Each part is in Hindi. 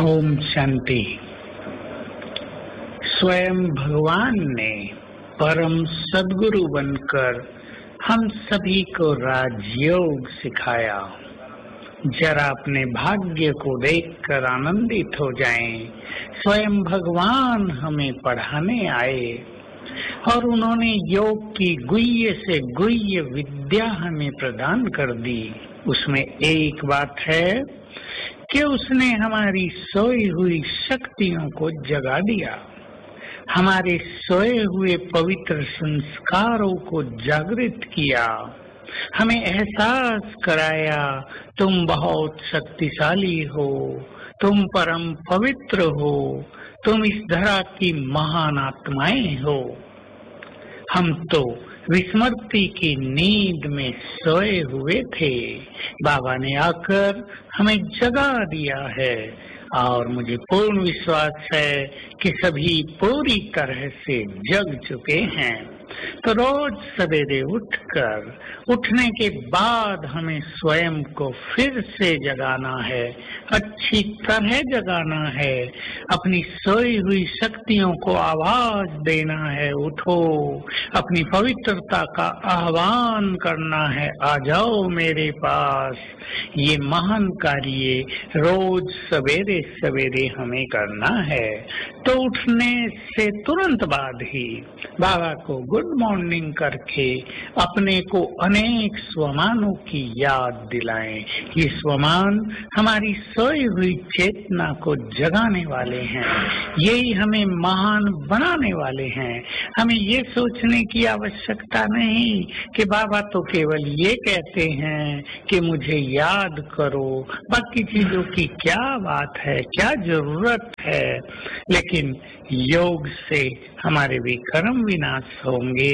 ओम शांति। स्वयं भगवान ने परम सद्गुरु बनकर हम सभी को राजयोग सिखाया। जरा अपने भाग्य को देखकर आनंदित हो जाएं। स्वयं भगवान हमें पढ़ाने आए और उन्होंने योग की गुह्य से गुह्य विद्या हमें प्रदान कर दी। उसमें एक बात है कि उसने हमारी सोई हुई शक्तियों को जगा दिया, हमारे सोए हुए पवित्र संस्कारों को जागृत किया, हमें एहसास कराया तुम बहुत शक्तिशाली हो, तुम परम पवित्र हो, तुम इस धरा की महान आत्माएं हो। हम तो विस्मृति की नींद में सोए हुए थे। बाबा ने आकर हमें जगा दिया है और मुझे पूर्ण विश्वास है कि सभी पूरी तरह से जग चुके हैं। तो रोज सवेरे उठने के बाद हमें स्वयं को फिर से जगाना है, अच्छी तरह जगाना है, अपनी सोई हुई शक्तियों को आवाज देना है, उठो, अपनी पवित्रता का आह्वान करना है, आ जाओ मेरे पास। ये महान कार्य रोज सवेरे सवेरे हमें करना है। तो उठने से तुरंत बाद ही बाबा को गुड मॉर्निंग करके अपने को अनेक स्वमानों की याद दिलाएं। ये स्वमान हमारी सोई हुई चेतना को जगाने वाले हैं, यही हमें महान बनाने वाले हैं। हमें ये सोचने की आवश्यकता नहीं कि बाबा तो केवल ये कहते हैं कि मुझे याद करो, बाकी चीजों की क्या बात है, क्या जरूरत है। लेकिन योग से हमारे विकर्म विनाश होंगे,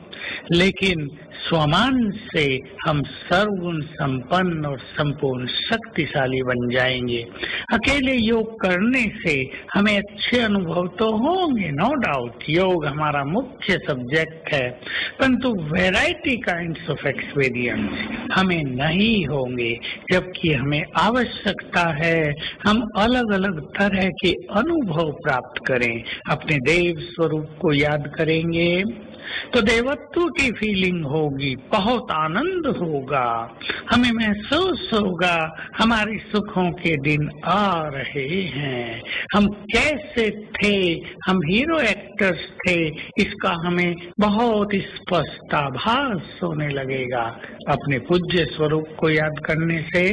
लेकिन स्वमान से हम सर्वगुण संपन्न और संपूर्ण शक्तिशाली बन जाएंगे। अकेले योग करने से हमें अच्छे अनुभव तो होंगे, नो डाउट, योग हमारा मुख्य सब्जेक्ट है, परंतु वैरायटी काइंड्स ऑफ एक्सपीरियंस हमें नहीं होंगे। जबकि हमें आवश्यकता है हम अलग अलग तरह के अनुभव प्राप्त करें। अपने देव स्वरूप को याद करेंगे तो देवत्व की फीलिंग होगी, बहुत आनंद होगा, हमें महसूस होगा हमारे सुखों के दिन आ रहे हैं। हम कैसे थे, हम हीरो एक्टर्स थे, इसका हमें बहुत स्पष्ट आभास होने लगेगा। अपने पूज्य स्वरूप को याद करने से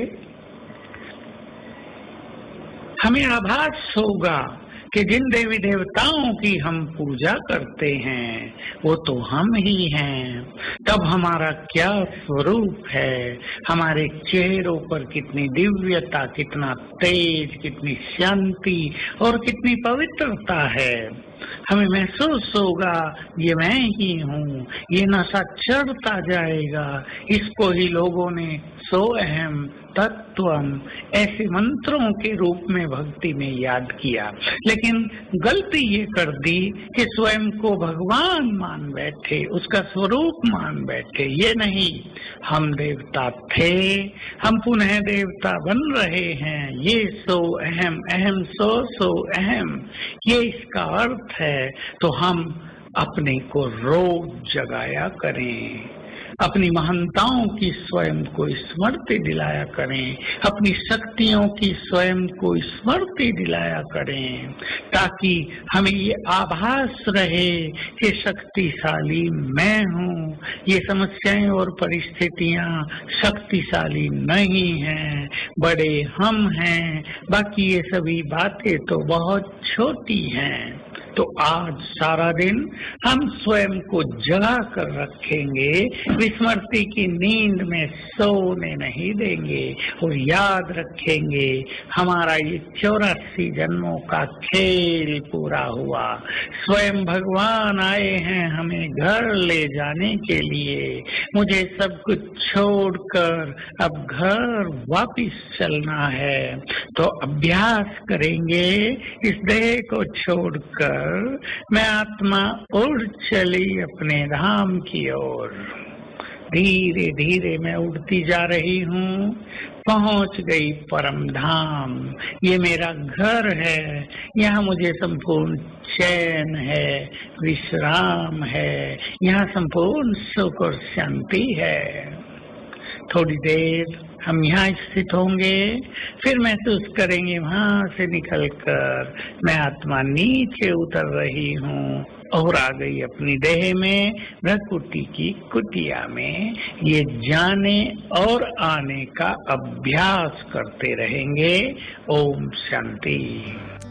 हमें आभास होगा कि जिन देवी देवताओं की हम पूजा करते हैं वो तो हम ही हैं। तब हमारा क्या स्वरूप है, हमारे चेहरों पर कितनी दिव्यता, कितना तेज, कितनी शांति और कितनी पवित्रता है। हमें महसूस होगा ये मैं ही हूँ, ये नशा चढ़ता जाएगा। इसको ही लोगों ने सो अहम तत्वम ऐसे मंत्रों के रूप में भक्ति में याद किया, लेकिन गलती ये कर दी कि स्वयं को भगवान मान बैठे, उसका स्वरूप मान बैठे। ये नहीं, हम देवता थे, हम पुनः देवता बन रहे हैं। ये सो अहम, अहम सो अहम, ये इसका अर्थ है। तो हम अपने को रोज जगाया करें, अपनी महानताओं की स्वयं को स्मृति दिलाया करें, अपनी शक्तियों की स्वयं को स्मृति दिलाया करें, ताकि हमें ये आभास रहे कि शक्तिशाली मैं हूँ, ये समस्याएं और परिस्थितियां शक्तिशाली नहीं हैं, बड़े हम हैं, बाकी ये सभी बातें तो बहुत छोटी हैं। तो आज सारा दिन हम स्वयं को जगा कर रखेंगे, विस्मृति की नींद में सोने नहीं देंगे और याद रखेंगे हमारा ये 84 जन्मों का खेल पूरा हुआ। स्वयं भगवान आए हैं हमें घर ले जाने के लिए। मुझे सब कुछ छोड़कर अब घर वापिस चलना है। तो अभ्यास करेंगे इस देह को छोड़कर मैं आत्मा उड़ चली अपने धाम की ओर। धीरे धीरे मैं उड़ती जा रही हूँ, पहुंच गई परम धाम। ये मेरा घर है, यहाँ मुझे संपूर्ण चैन है, विश्राम है, यहाँ संपूर्ण सुख और शांति है। थोड़ी देर हम यहाँ स्थित होंगे, फिर महसूस करेंगे वहां से निकलकर मैं आत्मा नीचे उतर रही हूँ और आ गई अपनी देह में, प्रकृति की कुटिया में। ये जाने और आने का अभ्यास करते रहेंगे। ओम शांति।